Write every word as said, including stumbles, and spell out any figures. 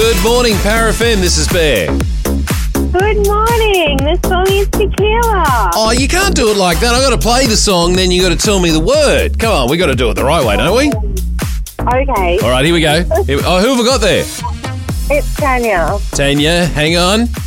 Good morning, Power F M. This is Bear. Good morning. This song is Tequila. Oh, you can't do it like that. I've got to play the song, then you got to tell me the word. Come on, we got to do it the right way, don't we? Okay. All right, here we go. Here, oh, who have we got there? It's Tanya. Tanya, hang on.